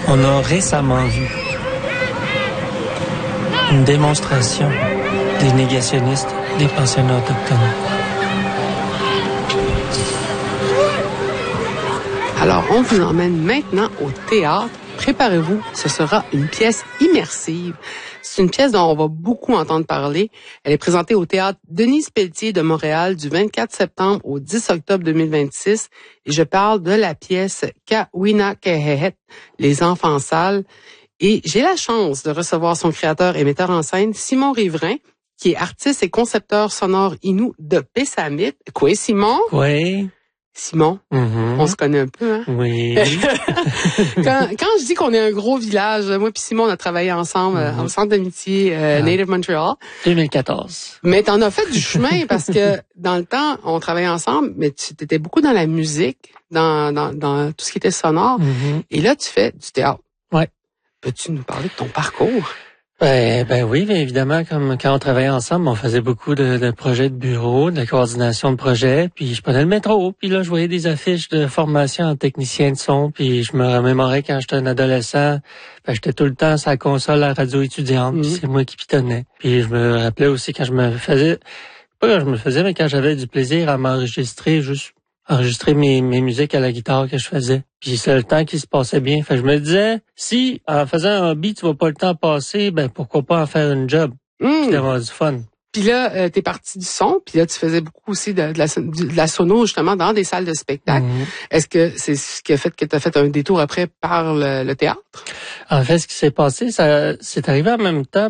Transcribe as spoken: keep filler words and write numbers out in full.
On a récemment vu une démonstration des négationnistes des pensionnats autochtones. Alors, on vous emmène maintenant au théâtre. Préparez-vous, ce sera une pièce immersive. C'est une pièce dont on va beaucoup entendre parler. Elle est présentée au théâtre Denise Pelletier de Montréal du vingt-quatre septembre au dix octobre deux mille vingt-six. Et je parle de la pièce Kawina Kehehet, Les enfants sales. Et j'ai la chance de recevoir son créateur et metteur en scène, Simon Riverain, qui est artiste et concepteur sonore inou de Pessamit. Quoi, Simon? Oui. Simon, Mm-hmm. on se connaît un peu, hein? Oui. quand, quand je dis qu'on est un gros village, moi puis Simon, on a travaillé ensemble mm-hmm. euh, au Centre d'amitié euh, ah. Native Montreal. deux mille quatorze. Mais t'en as fait du chemin parce que dans le temps, on travaillait ensemble, mais tu étais beaucoup dans la musique, dans, dans, dans tout ce qui était sonore. Mm-hmm. Et là, tu fais du théâtre. Ouais. Peux-tu nous parler de ton parcours? Ben, ben oui, bien évidemment, comme quand on travaillait ensemble, on faisait beaucoup de, de projets de bureau, de la coordination de projets, puis je prenais le métro, puis là, je voyais des affiches de formation en technicien de son, puis je me remémorais quand j'étais un adolescent, ben, j'étais tout le temps sur la console à la radio étudiante, mmh. puis c'est moi qui pitonnais. Puis je me rappelais aussi quand je me faisais, pas quand je me le faisais, mais quand j'avais du plaisir à m'enregistrer, juste enregistrer mes, mes musiques à la guitare que je faisais. Puis c'est le temps qui se passait bien. Fait que je me disais, si en faisant un hobby, tu vas pas le temps passer, ben pourquoi pas en faire une job? Mmh. Puis d'avoir du fun. Puis là, euh, t'es parti du son, puis là, tu faisais beaucoup aussi de, de, la, de la sono, justement, dans des salles de spectacle. Mmh. Est-ce que c'est ce qui a fait que tu as fait un détour après par le, le théâtre? En fait, ce qui s'est passé, ça c'est arrivé en même temps